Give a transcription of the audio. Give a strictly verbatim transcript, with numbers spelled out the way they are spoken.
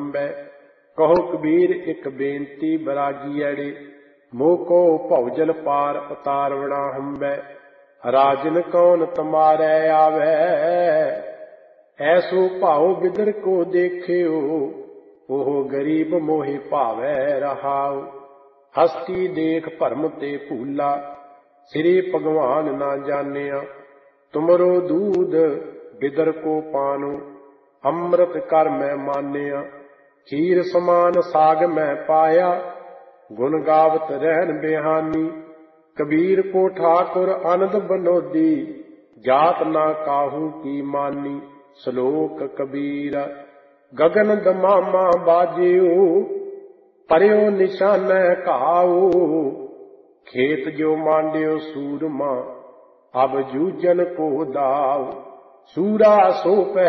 ਹੰਬੈ। ਕਹੋ ਕਬੀਰ ਇੱਕ ਬੇਨਤੀ ਬਰਾਗੀਐੜੇ, ਮੋਕੋ ਭਉਜਲ ਪਾਰ ਉਤਾਰਵਣਾ ਹੰਬੈ। ਰਾਜਨ ਕੌਣ ਤੁਮਾਰੈ ਆਵੈ, ਐਸੋ ਭਾਉ ਬਿਦਰ ਕੋ ਦੇਖਿਓ। ਉਹ ਗਰੀਬ ਮੋਹਿ ਭਾਵੈ ਰਹਾਉ, ਹਸਤੀ ਦੇਖ ਭਰਮ ਤੇ ਭੂਲਾ। ਸ੍ਰੀ ਭਗਵਾਨ ਨਾ ਜਾਣਿਆ, ਤੁਮਰੋ ਦੂਧ ਬਿਦਰ ਕੋ ਪਾਨੋ। ਅੰਮ੍ਰਿਤ ਕਰ ਮੈਂ ਮਾਨਿਆ, ਖੀਰ ਸਮਾਨ ਸਾਗ ਮੈਂ ਪਾਇਆ। ਗੁਣ ਗਾਵਤ ਰਹਿਣ ਬਿਹਾਨੀ, ਕਬੀਰ ਕੋ ਠਾਕੁਰ ਅਨੰਦ ਬਨੋਦੀ। ਜਾਤ ਨਾ ਕਾਹੂ ਕੀ ਮਾਨੀ, ਸ਼ਲੋਕ ਕਬੀਰਾ। ਗਗਨ ਦਮਾਮਾ ਬਾਜਿਓ, ਪਰਿਓ ਨਿਸ਼ਾਨੈ ਘਾਉ। ਖੇਤ ਜੋ ਮਾਂਡਿਓ ਸੂਰਮਾ, ਅਬ ਜੂਝਨ ਕੋ ਦਾਉ। ਸੂਰਾ ਸੋ ਪਹਿ